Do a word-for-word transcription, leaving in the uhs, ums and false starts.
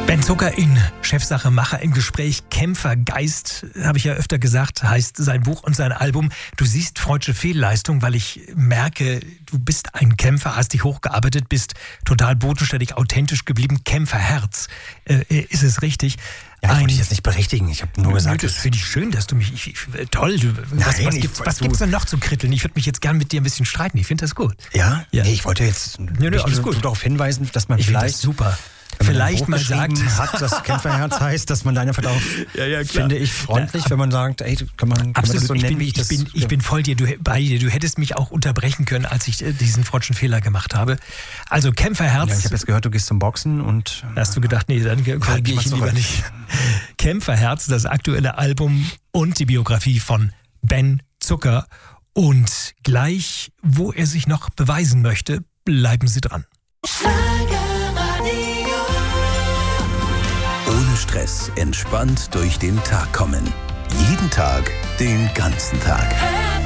Ben Zucker in Chefsache Macher im Gespräch. Kämpfergeist, habe ich ja öfter gesagt, heißt sein Buch und sein Album. Du siehst freudsche Fehlleistung, weil ich merke, du bist ein Kämpfer, hast dich hochgearbeitet, bist total bodenständig, authentisch geblieben. Kämpferherz, äh, ist es richtig? Ja, ich wollte dich jetzt nicht berichtigen. Ich habe nur gesagt, das finde ich schön, dass du mich... Ich, ich, toll, du, was, Nein, was, ich- gibt's, was du- gibt's denn noch zu kritteln? Ich würde mich jetzt gern mit dir ein bisschen streiten. Ich finde das gut. ja? Ja. Nee, ich wollte jetzt nö, dich alles nur gut. darauf hinweisen, dass man Ich finde das vielleicht, super. wenn man Vielleicht ein mal Buch sagt... geschrieben hat, das Kämpferherz heißt, dass man da einfach darauf, Ja, ja, klar. finde ich, freundlich, wenn man sagt, ey, kann man, kann man das Absolut, so ich, nennen, bin, wie ich ich, das... bin, ich bin voll dir, du, bei dir. Du hättest mich auch unterbrechen können, als ich äh, diesen freudschen Fehler gemacht habe. Also Kämpferherz, ja, ich habe jetzt gehört, du gehst zum Boxen und... da hast du gedacht, nee, dann korrigiere Halt ich mal ihn lieber zurück. nicht. Kämpferherz, das aktuelle Album und die Biografie von Ben Zucker. Und gleich, wo er sich noch beweisen möchte, bleiben Sie dran. Ohne Stress, entspannt durch den Tag kommen. Jeden Tag, den ganzen Tag.